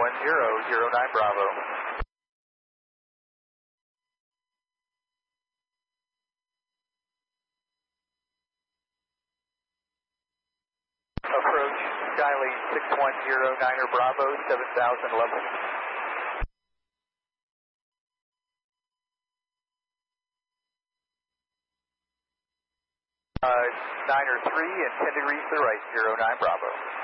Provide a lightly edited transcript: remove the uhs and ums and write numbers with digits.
61009 Bravo. Approach Skylane 6109er Bravo, 7000 level. Niner 3 and 10 degrees to the right, 09 Bravo.